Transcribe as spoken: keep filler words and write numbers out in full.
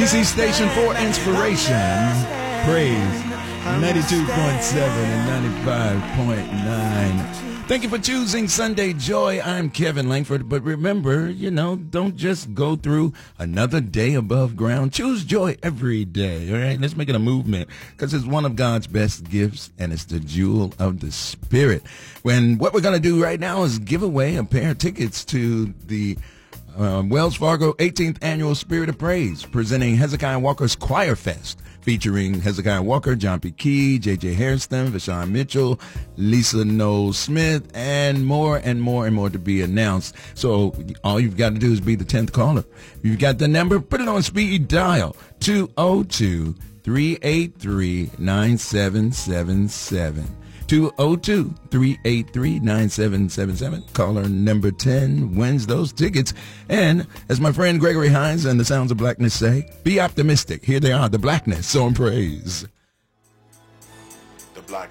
D C station for inspiration. Praise ninety-two point seven and ninety-five point nine. Thank you for choosing Sunday Joy. I'm Kevin Langford. But remember, you know, don't just go through another day above ground. Choose joy every day. All right, let's make it a movement because it's one of God's best gifts and it's the jewel of the Spirit. When what we're going to do right now is give away a pair of tickets to the Uh, Wells Fargo eighteenth Annual Spirit of Praise, presenting Hezekiah Walker's Choir Fest, featuring Hezekiah Walker, John P. Key, J J. Hairston, Vashawn Mitchell, Lisa Knowles Smith, and more and more and more to be announced. So all you've got to do is be the tenth caller. If you've got the number, put it on speed dial, two oh two, three eight three, nine seven seven seven. two oh two, three eight three, nine seven seven seven. Caller number ten wins those tickets. And as my friend Gregory Hines and the Sounds of Blackness say, be optimistic. Here they are, the Blackness on Praise. The Blackness.